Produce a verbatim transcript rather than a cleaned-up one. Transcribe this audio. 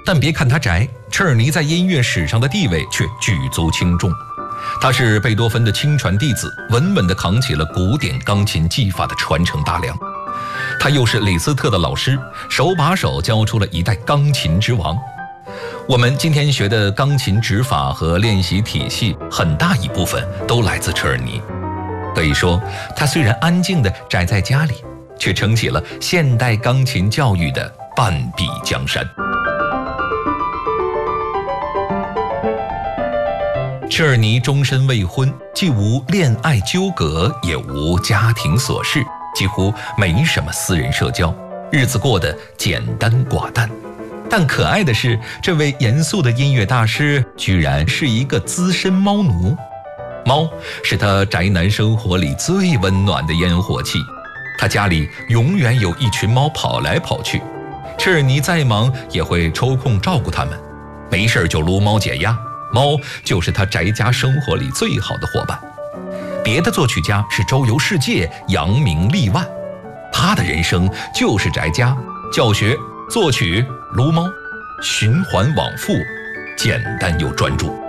但别看他宅，车尔尼在音乐史上的地位却举足轻重。他是贝多芬的亲传弟子，稳稳地扛起了古典钢琴技法的传承大梁。他又是李斯特的老师，手把手教出了一代钢琴之王。我们今天学的钢琴指法和练习体系，很大一部分都来自车尔尼。可以说，他虽然安静地宅在家里，却撑起了现代钢琴教育的半壁江山。车尔尼终身未婚，既无恋爱纠葛，也无家庭琐事，几乎没什么私人社交，日子过得简单寡淡。但可爱的是，这位严肃的音乐大师居然是一个资深猫奴。猫是他宅男生活里最温暖的烟火气，他家里永远有一群猫跑来跑去，车尔尼再忙也会抽空照顾它们，没事就撸猫解压，猫就是他宅家生活里最好的伙伴。别的作曲家是周游世界，扬名立万，他的人生就是宅家，教学、作曲、撸猫，循环往复，简单又专注。